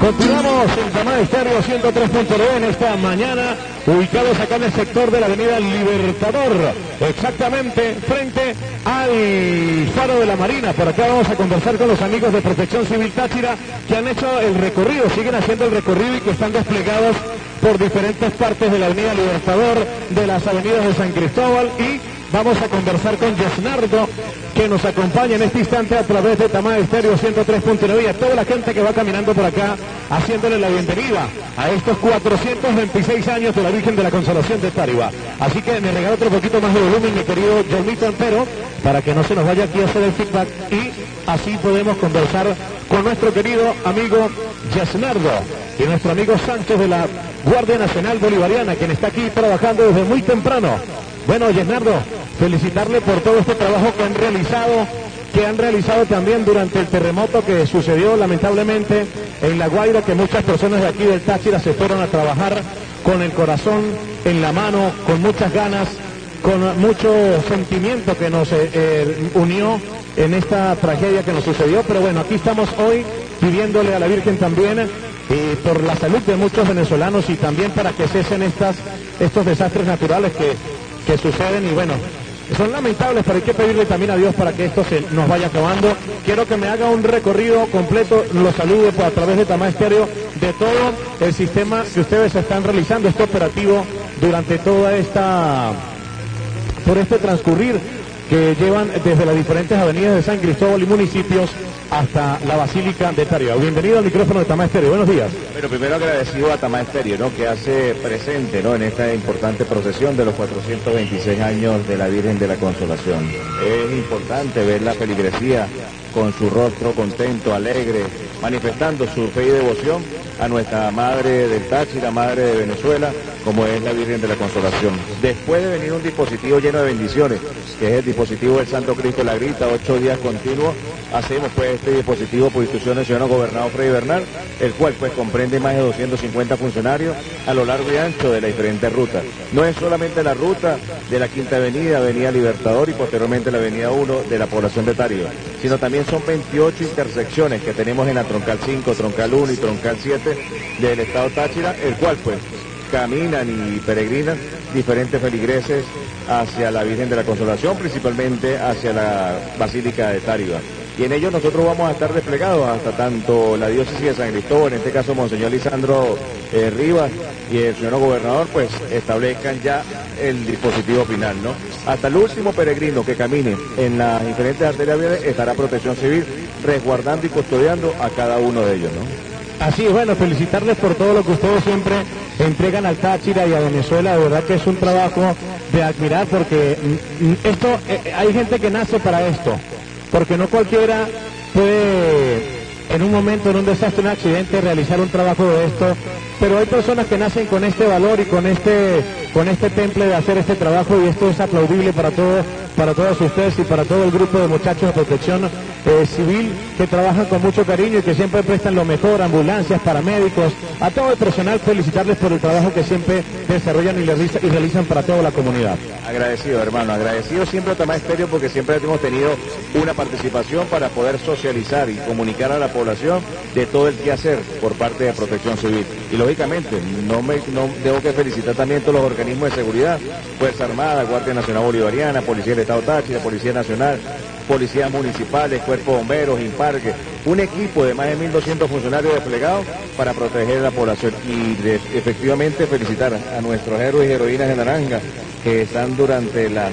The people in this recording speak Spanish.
Continuamos en Tamá Estéreo 103.9 en esta mañana, ubicados acá en el sector de la avenida Libertador, exactamente frente al Faro de la Marina. Por acá vamos a conversar con los amigos de Protección Civil Táchira que han hecho el recorrido, siguen haciendo el recorrido y que están desplegados por diferentes partes de la avenida Libertador, de las avenidas de San Cristóbal, y vamos a conversar con Yesnardo, que nos acompaña en este instante a través de Tamá Estéreo 103.9 y a toda la gente que va caminando por acá, haciéndole la bienvenida a estos 426 años de la Virgen de la Consolación de Tariba. Así que me regala otro poquito más de volumen, mi querido Johnnito Empero, para que no se nos vaya aquí a hacer el feedback y así podemos conversar con nuestro querido amigo Yesnardo y nuestro amigo Sánchez de la Guardia Nacional Bolivariana, quien está aquí trabajando desde muy temprano. Bueno, Yesnardo, felicitarle por todo este trabajo que han realizado también durante el terremoto que sucedió lamentablemente en La Guaira, que muchas personas de aquí del Táchira se fueron a trabajar con el corazón en la mano, con muchas ganas, con mucho sentimiento que nos unió en esta tragedia que nos sucedió. Pero bueno, aquí estamos hoy pidiéndole a la Virgen también por la salud de muchos venezolanos y también para que cesen estos desastres naturales que suceden y bueno, son lamentables, pero hay que pedirle también a Dios para que esto se nos vaya acabando. Quiero que me haga un recorrido completo, los saludo a través de Tamá Estéreo, de todo el sistema que ustedes están realizando, este operativo durante por este transcurrir que llevan desde las diferentes avenidas de San Cristóbal y municipios hasta la Basílica de Tariba. Bienvenido al micrófono de Tamá Estéreo, buenos días. Bueno, primero agradecido a Tamá Estéreo, ¿no?, que hace presente, ¿no?, en esta importante procesión de los 426 años de la Virgen de la Consolación. Es importante ver la feligresía con su rostro contento, alegre, manifestando su fe y devoción a nuestra Madre del Táchira, Madre de Venezuela, como es la Virgen de la Consolación. Después de venir un dispositivo lleno de bendiciones, que es el dispositivo del Santo Cristo La Grita, 8 días continuos, hacemos pues este dispositivo por instrucción del señor gobernador Freddy Bernal, el cual pues comprende más de 250 funcionarios a lo largo y ancho de las diferentes rutas. No es solamente la ruta de la Quinta Avenida, Avenida Libertador y posteriormente la Avenida 1 de la población de Tariba, sino también son 28 intersecciones que tenemos en la Troncal 5, Troncal 1 y Troncal 7 del estado Táchira, el cual pues caminan y peregrinan diferentes feligreses hacia la Virgen de la Consolación, principalmente hacia la Basílica de Tariba. Y en ello nosotros vamos a estar desplegados hasta tanto la diócesis de San Cristóbal, en este caso Monseñor Lisandro Rivas y el señor gobernador, pues establezcan ya el dispositivo final, ¿no? Hasta el último peregrino que camine en las diferentes arterias viales estará Protección Civil resguardando y custodiando a cada uno de ellos, ¿no? Así es, bueno, felicitarles por todo lo que ustedes siempre entregan al Táchira y a Venezuela. De verdad que es un trabajo de admirar, porque hay gente que nace para esto, porque no cualquiera puede en un momento, en un desastre, un accidente, realizar un trabajo de esto, pero hay personas que nacen con este valor y con este temple de hacer este trabajo, y esto es aplaudible para todos ustedes y para todo el grupo de muchachos de Protección Civil que trabajan con mucho cariño y que siempre prestan lo mejor, ambulancias, paramédicos, a todo el personal, felicitarles por el trabajo que siempre desarrollan y realizan para toda la comunidad. Agradecido, hermano, agradecido siempre a Tamá Estéreo, porque siempre hemos tenido una participación para poder socializar y comunicar a la población de todo el quehacer por parte de Protección Civil. Y lógicamente, no tengo que felicitar también a todos los organismos de seguridad, Fuerza Armada, Guardia Nacional Bolivariana, Policía del Estado Táchira, Policía Nacional, policías municipales, cuerpo de bomberos, Imparque, un equipo de más de 1.200 funcionarios desplegados para proteger a la población y efectivamente felicitar a nuestros héroes y heroínas de naranja que están durante la